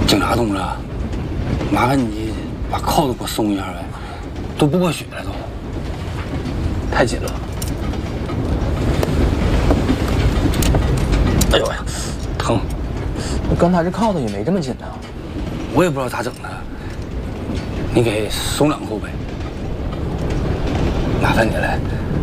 警察同志，麻烦你把铐子给我松一下呗，都不过血了都，太紧了。哎呦呀，疼！ 刚才这铐子也没这么紧呢。 我也不知道咋整的，你给松2扣呗，麻烦你了。